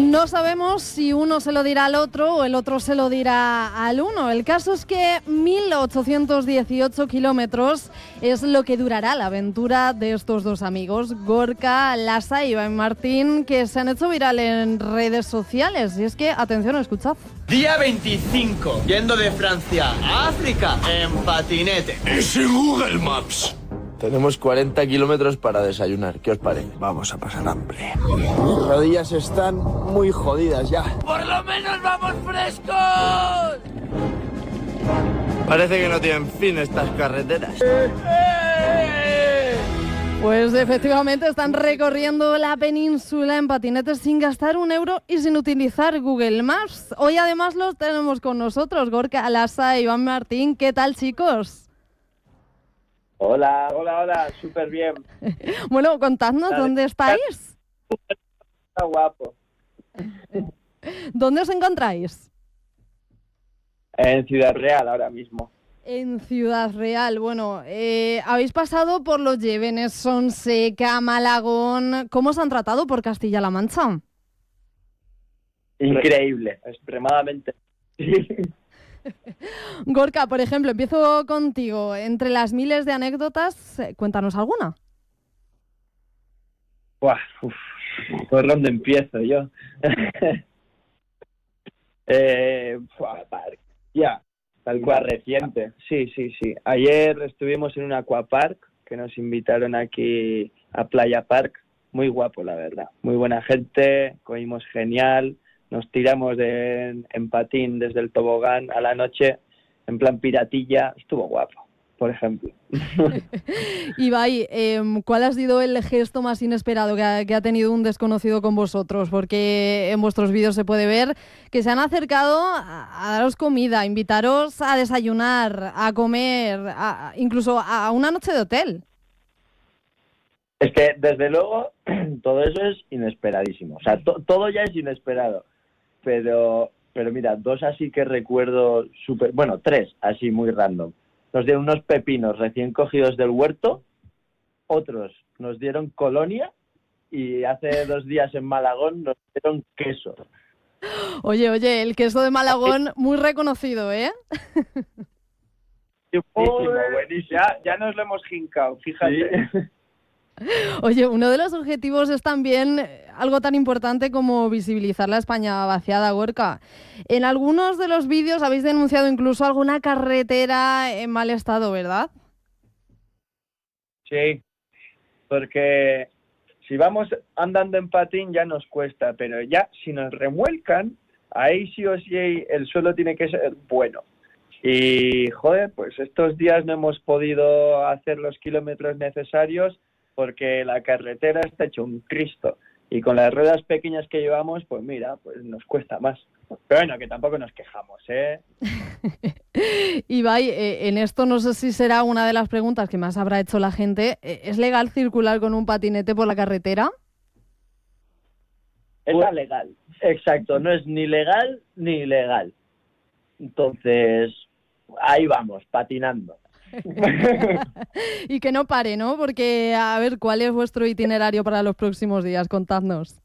No sabemos si uno se lo dirá al otro o el otro se lo dirá al uno. El caso es que 1.818 kilómetros es lo que durará la aventura de estos dos amigos, Gorka Lasa y Iván Martín, que se han hecho viral en redes sociales. Y es que, atención, escuchad. Día 25, yendo de Francia a África en patinete. ¡Ese Google Maps! Tenemos 40 kilómetros para desayunar. ¿Qué os parece? Vamos a pasar hambre. Mis rodillas están muy jodidas ya. ¡Por lo menos vamos frescos! Parece que no tienen fin estas carreteras. Pues efectivamente están recorriendo la península en patinetes sin gastar un euro y sin utilizar Google Maps. Hoy además los tenemos con nosotros, Gorka Lasa y Iván Martín. ¿Qué tal, chicos? Hola, súper bien. Bueno, contadnos, ¿dónde estáis? Está guapo. ¿Dónde os encontráis? En Ciudad Real ahora mismo. En Ciudad Real. Bueno, habéis pasado por Los Llévenes, Sonseca, Malagón. ¿Cómo os han tratado por Castilla-La Mancha? Increíble, extremadamente. Gorka, por ejemplo, empiezo contigo. Entre las miles de anécdotas, cuéntanos alguna. ¿Por dónde empiezo yo? Ya, tal cual reciente. Sí. Ayer estuvimos en un aquapark que nos invitaron aquí a Playa Park. Muy guapo, la verdad. Muy buena gente, comimos genial. Nos tiramos en patín desde el tobogán a la noche, en plan piratilla. Estuvo guapo, por ejemplo. Ibai, ¿cuál ha sido el gesto más inesperado que ha tenido un desconocido con vosotros? Porque en vuestros vídeos se puede ver que se han acercado a daros comida, a invitaros a desayunar, a comer, incluso a una noche de hotel. Es que, desde luego, todo eso es inesperadísimo. O sea, todo ya es inesperado. Pero mira, dos así que recuerdo tres así muy random. Nos dieron unos pepinos recién cogidos del huerto, otros nos dieron colonia y hace 2 días en Malagón nos dieron queso. Oye, el queso de Malagón muy reconocido, ¿eh? Buenísimo. Ya nos lo hemos jincado, fíjate. Sí. Oye, uno de los objetivos es también algo tan importante como visibilizar la España vaciada, Gorka. En algunos de los vídeos habéis denunciado incluso alguna carretera en mal estado, ¿verdad? Sí, porque si vamos andando en patín ya nos cuesta, pero ya si nos remuelcan, ahí sí o sí el suelo tiene que ser bueno. Y, joder, pues estos días no hemos podido hacer los kilómetros necesarios porque la carretera está hecho un Cristo. Y con las ruedas pequeñas que llevamos, pues mira, pues nos cuesta más. Pero bueno, que tampoco nos quejamos, ¿eh? Ibai, en esto no sé si será una de las preguntas que más habrá hecho la gente. ¿Es legal circular con un patinete por la carretera? Es legal. Exacto, no es ni legal ni ilegal. Entonces, ahí vamos, patinando. Y que no pare, ¿no? Porque, a ver, ¿cuál es vuestro itinerario para los próximos días? Contadnos.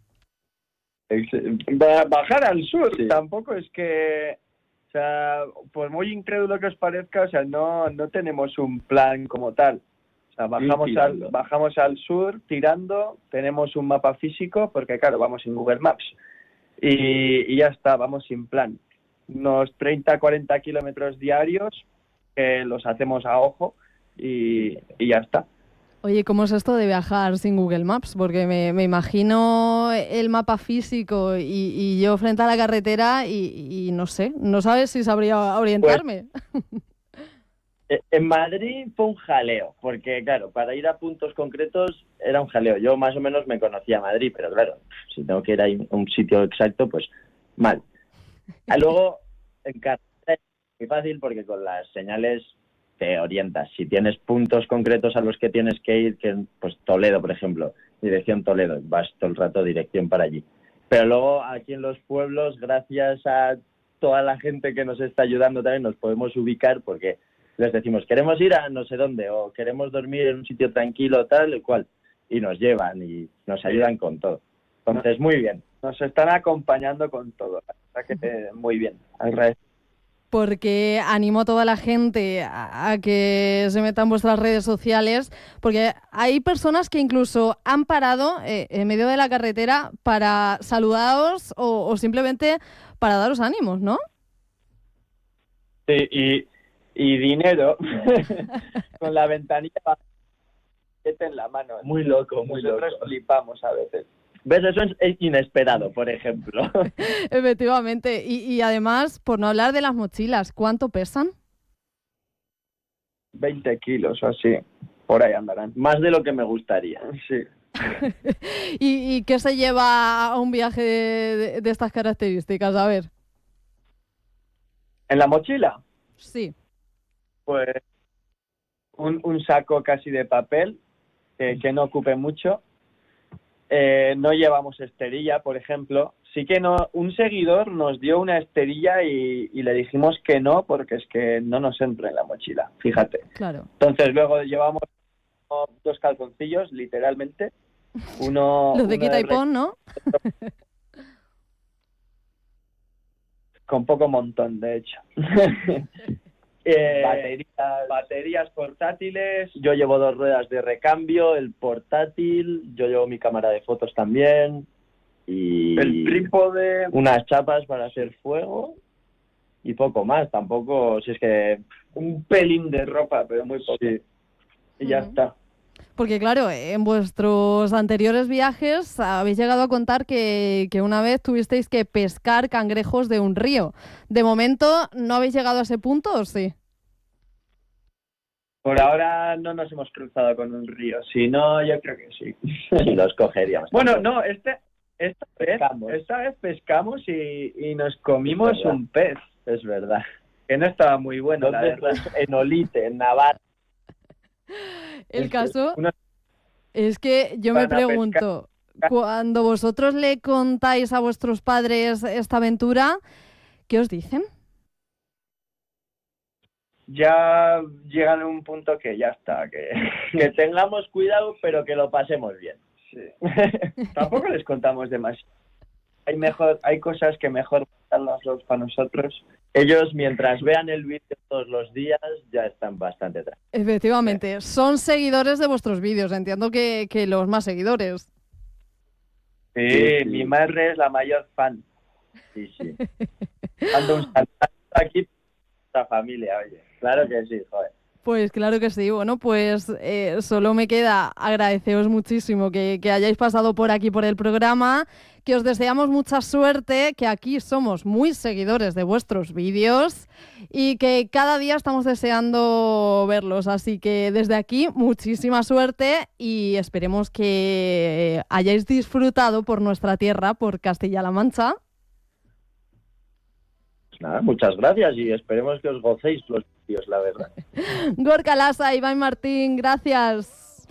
Bajar al sur, sí. Tampoco es que, o sea, por muy incrédulo que os parezca, o sea, no tenemos un plan como tal. O sea, bajamos al sur tirando, tenemos un mapa físico, porque claro, vamos en Google Maps. Y ya está, vamos sin plan. Unos 30-40 kilómetros diarios, que los hacemos a ojo y ya está. Oye, ¿cómo es esto de viajar sin Google Maps? Porque me imagino el mapa físico y yo frente a la carretera y no sé, no sabes si sabría orientarme. Pues, en Madrid fue un jaleo, porque claro, para ir a puntos concretos era un jaleo. Yo más o menos me conocía Madrid, pero claro, si tengo que ir a un sitio exacto, pues mal. Luego, en carretera muy fácil porque con las señales te orientas. Si tienes puntos concretos a los que tienes que ir, que pues Toledo, por ejemplo, dirección Toledo, vas todo el rato dirección para allí. Pero luego aquí en los pueblos, gracias a toda la gente que nos está ayudando también, nos podemos ubicar porque les decimos, queremos ir a no sé dónde o queremos dormir en un sitio tranquilo, tal y cual, y nos llevan y nos ayudan con todo. Entonces, muy bien. Nos están acompañando con todo. O sea que muy bien. Porque animo a toda la gente a que se metan en vuestras redes sociales, porque hay personas que incluso han parado en medio de la carretera para saludaros o simplemente para daros ánimos, ¿no? Sí, y dinero con la ventanilla en la mano. Muy loco, muy loco. Nosotros flipamos a veces. ¿Ves? Eso es inesperado, por ejemplo. Efectivamente. Y además, por no hablar de las mochilas, ¿cuánto pesan? 20 kilos o así. Por ahí andarán. Más de lo que me gustaría. Sí. ¿Y qué se lleva a un viaje de estas características? A ver. ¿En la mochila? Sí. Pues un saco casi de papel que no ocupe mucho. No llevamos esterilla, por ejemplo. Sí que no. Un seguidor nos dio una esterilla y le dijimos que no, porque es que no nos entra en la mochila, fíjate. Claro. Entonces luego llevamos 2 calzoncillos, literalmente. Los de quita y pon, ¿no? Con poco montón, de hecho. Baterías portátiles. Yo llevo 2 ruedas de recambio, el portátil. Yo llevo mi cámara de fotos también. Y el trípode. Unas chapas para hacer fuego. Y poco más. Tampoco, si es que un pelín de ropa, pero muy poco. Sí. Y ya está. Porque claro, en vuestros anteriores viajes habéis llegado a contar que una vez tuvisteis que pescar cangrejos de un río. De momento, ¿no habéis llegado a ese punto o sí? Por ahora no nos hemos cruzado con un río. Si no, yo creo que sí. Sí, los cogeríamos. Bueno, no, esta vez pescamos y nos comimos un pez. Es verdad. Que no estaba muy bueno, la verdad. En Olite, en Navarra. El caso es que yo me pregunto, cuando vosotros le contáis a vuestros padres esta aventura, ¿qué os dicen? Ya llegan a un punto que ya está, que tengamos cuidado, pero que lo pasemos bien. Sí. Tampoco les contamos demasiado. Hay cosas que mejor contarlas para nosotros. Ellos, mientras vean el vídeo todos los días, ya están bastante tranquilos. Efectivamente, son seguidores de vuestros vídeos. Entiendo que los más seguidores. Sí, mi madre es la mayor fan. Sí. Dando un saludo aquí a la familia, oye. Claro que sí, joder. Pues claro que sí. Bueno, pues solo me queda agradeceros muchísimo que hayáis pasado por aquí por el programa, que os deseamos mucha suerte, que aquí somos muy seguidores de vuestros vídeos y que cada día estamos deseando verlos. Así que desde aquí muchísima suerte y esperemos que hayáis disfrutado por nuestra tierra, por Castilla-La Mancha. Pues nada, muchas gracias y esperemos que os gocéis los vídeos, la verdad. Gorka Lasa, Iván Martín, gracias.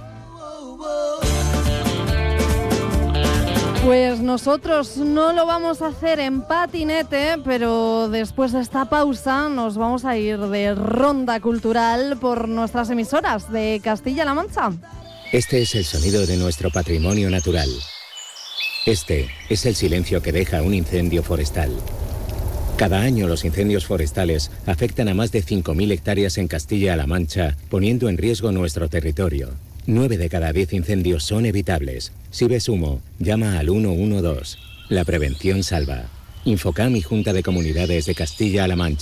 Pues nosotros no lo vamos a hacer en patinete, pero después de esta pausa nos vamos a ir de ronda cultural por nuestras emisoras de Castilla-La Mancha. Este es el sonido de nuestro patrimonio natural. Este es el silencio que deja un incendio forestal. Cada año los incendios forestales afectan a más de 5.000 hectáreas en Castilla-La Mancha, poniendo en riesgo nuestro territorio. 9 de cada 10 incendios son evitables. Si ves humo, llama al 112. La prevención salva. Infocam y Junta de Comunidades de Castilla-La Mancha.